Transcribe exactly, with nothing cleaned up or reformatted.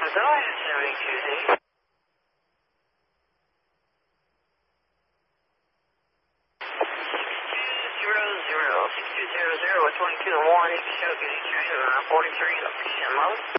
Illinois, seventy-two Z. Zero zero six two zero zero with twenty-two and one. You can show getting trailer around forty-three location mode.